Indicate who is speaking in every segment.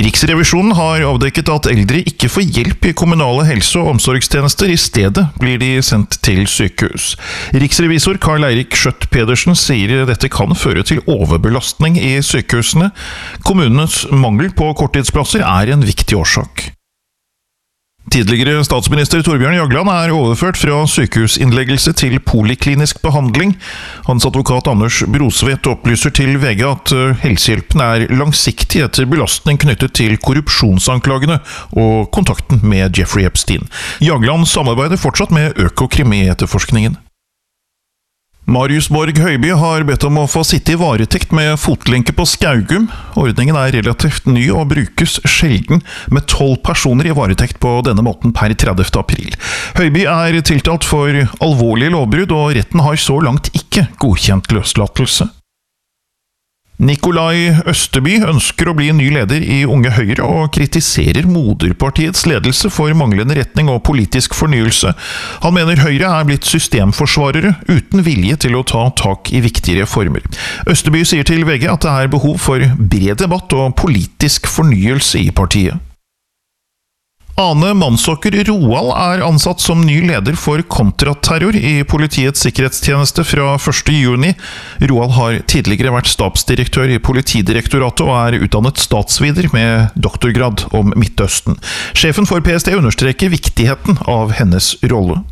Speaker 1: Riksrevisjonen har avdekket at eldre ikke får hjelp i kommunale helse- og omsorgstjenester. I stedet blir de sendt til sykehus. Riksrevisor Karl Eirik Skjøtt Pedersen sier dette kan føre til overbelastning i sykehusene. Kommunenes mangel på korttidsplasser er en viktig årsak. Tidligere statsminister Torbjørn Jagland er overført fra sykehusinnleggelse til poliklinisk behandling. Hans advokat Anders Brosvedt opplyser til VG at helsehjelpen er langsiktig etter belastning knyttet til korrupsjonsanklagene og kontakten med Jeffrey Epstein. Jagland samarbeider fortsatt med Økokrim i etterforskningen. Marius Borg Høiby har bedt om å få sitte i varetekt med fotlenke på Skaugum. Ordningen er relativt ny og brukes sjelden, med 12 personer i varetekt på denne måten per 30. april. Høiby er tiltalt for alvorlige lovbrudd, og retten har så langt ikke godkjent løslatelse. Nikolai Østeby ønsker å bli ny leder i Unge Høyre og kritiserer moderpartiets ledelse for manglende retning og politisk fornyelse. Han mener Høyre er blitt systemforsvarere uten vilje til å ta tak i viktige reformer. Østeby sier til VG at det er behov for bred debatt og politisk fornyelse i partiet. Ane Mannsåker Roald er ansatt som ny leder for kontraterror i Politiets sikkerhetstjeneste fra 1. juni. Roald har tidligere vært stabsdirektør i Politidirektoratet og er utdannet statsviter med doktorgrad om Midtøsten. Sjefen for PST understreker viktigheten av hennes rolle.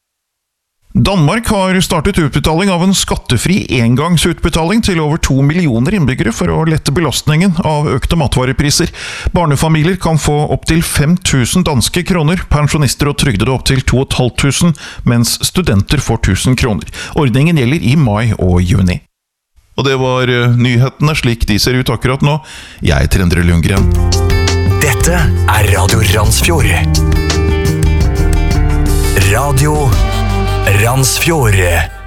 Speaker 1: Danmark har startet utbetaling av en skattefri engangsutbetaling til over 2 millioner innbyggere for å lette belastningen av økte matvarepriser. Barnefamilier kan få opp til 5 000 danske kroner, pensjonister og trygdede opp til 2 500, mens studenter får 1000 kroner. Ordningen gjelder i mai og juni. Og det var nyhetene slik de ser ut akkurat nå. Jeg heter Endre Lundgren.
Speaker 2: Dette er Radio Randsfjord. Radio Randsfjord.